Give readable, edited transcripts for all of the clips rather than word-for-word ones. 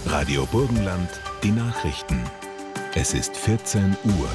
Radio Burgenland, die Nachrichten. Es ist 14 Uhr.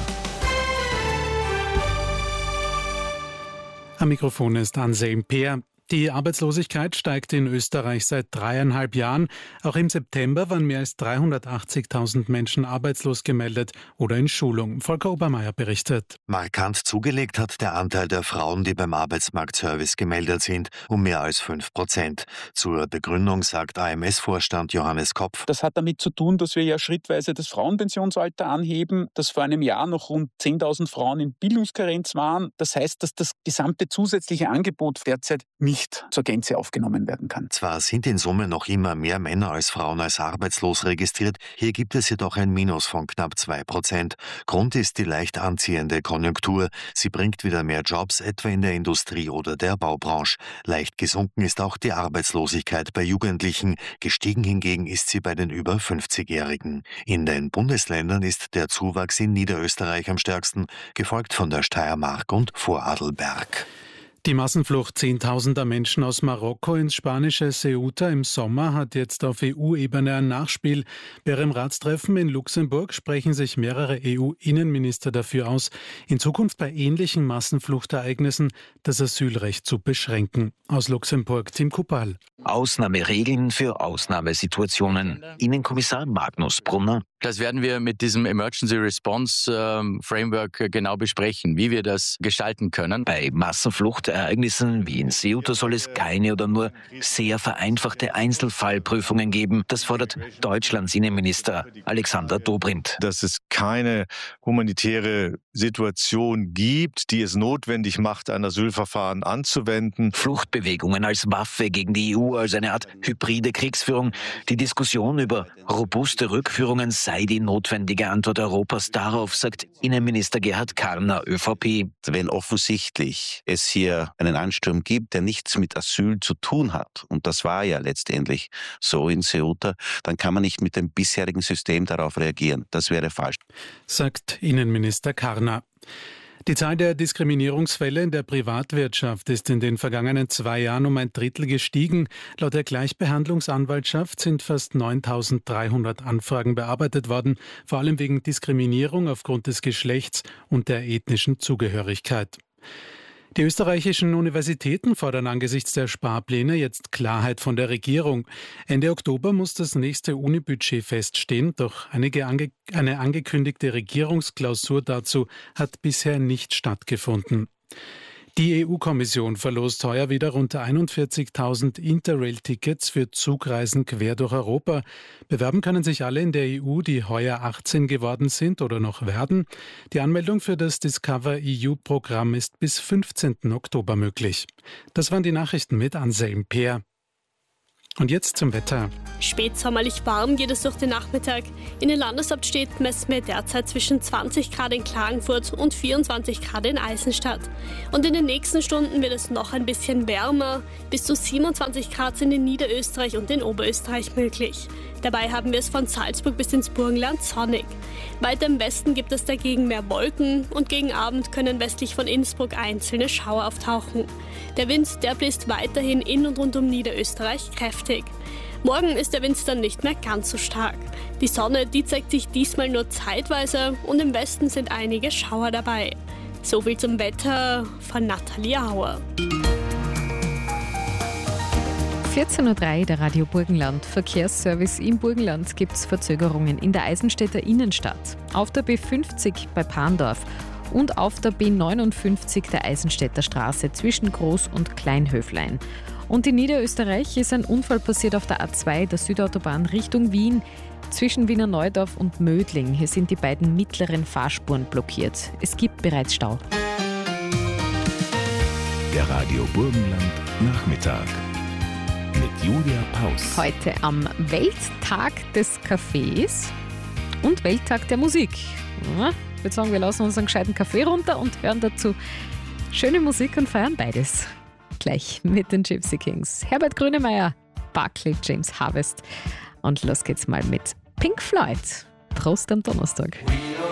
Am Mikrofon ist Anselm Peer. Die Arbeitslosigkeit steigt in Österreich seit 3,5 Jahren. Auch im September waren mehr als 380.000 Menschen arbeitslos gemeldet oder in Schulung. Volker Obermeier berichtet. Markant zugelegt hat der Anteil der Frauen, die beim Arbeitsmarktservice gemeldet sind, um mehr als 5%. Zur Begründung sagt AMS-Vorstand Johannes Kopf: Das hat damit zu tun, dass wir ja schrittweise das Frauenpensionsalter anheben, dass vor einem Jahr noch rund 10.000 Frauen in Bildungskarenz waren. Das heißt, dass das gesamte zusätzliche Angebot derzeit nicht zur Gänze aufgenommen werden kann. Zwar sind in Summe noch immer mehr Männer als Frauen als arbeitslos registriert, hier gibt es jedoch ein Minus von knapp 2%. Grund ist die leicht anziehende Konjunktur. Sie bringt wieder mehr Jobs, etwa in der Industrie oder der Baubranche. Leicht gesunken ist auch die Arbeitslosigkeit bei Jugendlichen. Gestiegen hingegen ist sie bei den über 50-Jährigen. In den Bundesländern ist der Zuwachs in Niederösterreich am stärksten, gefolgt von der Steiermark und Vorarlberg. Die Massenflucht zehntausender Menschen aus Marokko ins spanische Ceuta im Sommer hat jetzt auf EU-Ebene ein Nachspiel. Bei ihrem Ratstreffen in Luxemburg sprechen sich mehrere EU-Innenminister dafür aus, in Zukunft bei ähnlichen Massenfluchtereignissen das Asylrecht zu beschränken. Aus Luxemburg, Tim Kupal. Ausnahmeregeln für Ausnahmesituationen. Innenkommissar Magnus Brunner. Das werden wir mit diesem Emergency Response Framework genau besprechen, wie wir das gestalten können. Bei Massenfluchtereignissen wie in Ceuta soll es keine oder nur sehr vereinfachte Einzelfallprüfungen geben. Das fordert Deutschlands Innenminister Alexander Dobrindt. Dass es keine humanitäre Situation gibt, die es notwendig macht, ein Asylverfahren anzuwenden. Fluchtbewegungen als Waffe gegen die EU, als eine Art hybride Kriegsführung. Die Diskussion über robuste Rückführungen sei die notwendige Antwort Europas darauf, sagt Innenminister Gerhard Karner, ÖVP. Wenn offensichtlich es hier einen Ansturm gibt, der nichts mit Asyl zu tun hat, und das war ja letztendlich so in Ceuta, dann kann man nicht mit dem bisherigen System darauf reagieren. Das wäre falsch, sagt Innenminister Karner. Die Zahl der Diskriminierungsfälle in der Privatwirtschaft ist in den vergangenen 2 Jahren um 1/3 gestiegen. Laut der Gleichbehandlungsanwaltschaft sind fast 9.300 Anfragen bearbeitet worden, vor allem wegen Diskriminierung aufgrund des Geschlechts und der ethnischen Zugehörigkeit. Die österreichischen Universitäten fordern angesichts der Sparpläne jetzt Klarheit von der Regierung. Ende Oktober muss das nächste Unibudget feststehen, doch eine angekündigte Regierungsklausur dazu hat bisher nicht stattgefunden. Die EU-Kommission verlost heuer wieder rund 41.000 Interrail-Tickets für Zugreisen quer durch Europa. Bewerben können sich alle in der EU, die heuer 18 geworden sind oder noch werden. Die Anmeldung für das Discover EU-Programm ist bis 15. Oktober möglich. Das waren die Nachrichten mit Anselm Peer. Und jetzt zum Wetter. Spätsommerlich warm geht es durch den Nachmittag. In den Landeshauptstädten messen wir derzeit zwischen 20 Grad in Klagenfurt und 24 Grad in Eisenstadt. Und in den nächsten Stunden wird es noch ein bisschen wärmer. Bis zu 27 Grad sind in Niederösterreich und in Oberösterreich möglich. Dabei haben wir es von Salzburg bis ins Burgenland sonnig. Weiter im Westen gibt es dagegen mehr Wolken und gegen Abend können westlich von Innsbruck einzelne Schauer auftauchen. Der Wind, der bläst weiterhin in und rund um Niederösterreich kräftig. Morgen ist der Wind dann nicht mehr ganz so stark. Die Sonne, die zeigt sich diesmal nur zeitweise und im Westen sind einige Schauer dabei. So viel zum Wetter von Nathalie Auer. 14.03 Uhr, der Radio Burgenland. Verkehrsservice im Burgenland gibt es Verzögerungen in der Eisenstädter Innenstadt, auf der B50 bei Parndorf und auf der B59 der Eisenstädter Straße zwischen Groß- und Kleinhöflein. Und in Niederösterreich ist ein Unfall passiert auf der A2 der Südautobahn Richtung Wien zwischen Wiener Neudorf und Mödling. Hier sind die beiden mittleren Fahrspuren blockiert. Es gibt bereits Stau. Der Radio Burgenland Nachmittag mit Julia Paus. Heute am Welttag des Kaffees und Welttag der Musik. Ja, ich würde sagen, wir lassen uns einen gescheiten Kaffee runter und hören dazu schöne Musik und feiern beides. Gleich mit den Gypsy Kings. Herbert Grönemeyer, Buckley, James Harvest. Und los geht's mal mit Pink Floyd. Prost am Donnerstag.